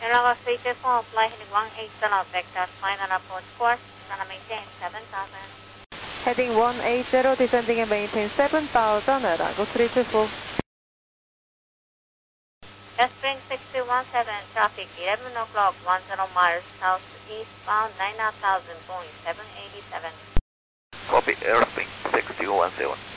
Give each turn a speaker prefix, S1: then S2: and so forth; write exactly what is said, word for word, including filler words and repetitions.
S1: Airlines three two four, flight heading one eight zero, vector final approach course, descend and maintain seven thousand.
S2: Heading one eight zero, descending and maintain seven thousand, Airlines three two four.
S1: Spring six two one seven, traffic eleven o'clock, ten miles southeastbound, nine thousand, Boeing seven eighty-seven.
S3: Copy, Airspring six two one seven.